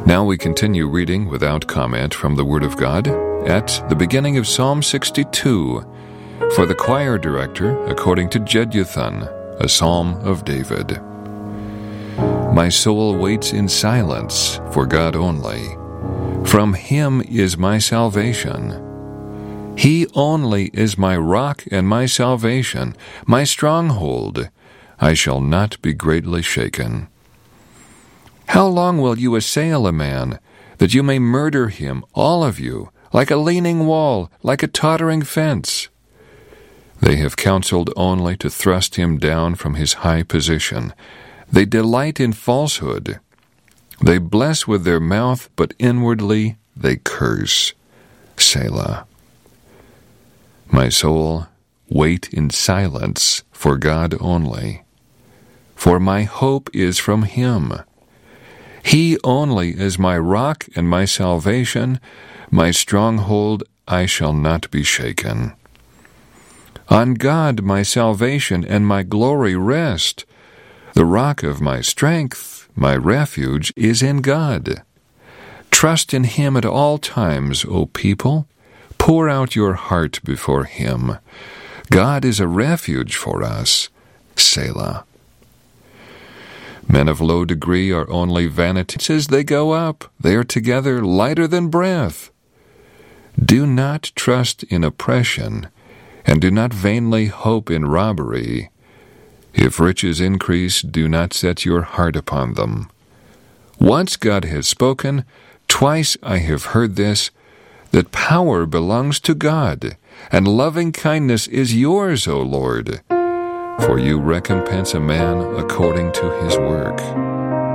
Now we continue reading without comment from the Word of God at the beginning of Psalm 62 for the choir director according to Jeduthun, a psalm of David. My soul waits in silence for God only. From Him is my salvation. He only is my rock and my salvation, my stronghold. I shall not be greatly shaken. How long will you assail a man, that you may murder him, all of you, like a leaning wall, like a tottering fence? They have counseled only to thrust him down from his high position. They delight in falsehood. They bless with their mouth, but inwardly they curse. Selah. My soul, wait in silence for God only. For my hope is from Him. He only is my rock and my salvation, my stronghold. I shall not be shaken. On God my salvation and my glory rest. The rock of my strength, my refuge, is in God. Trust in Him at all times, O people. Pour out your heart before Him. God is a refuge for us. Selah. Men of low degree are only vanity. As they go up, they are together lighter than breath. Do not trust in oppression, and do not vainly hope in robbery. If riches increase, do not set your heart upon them. Once God has spoken, twice I have heard this, that power belongs to God, and loving kindness is yours, O Lord. For you recompense a man according to his work.